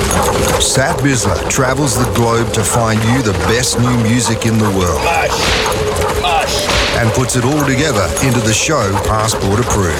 Sat Bisler travels the globe to find you the best new music in the world. And puts it all together into the show Passport Approved.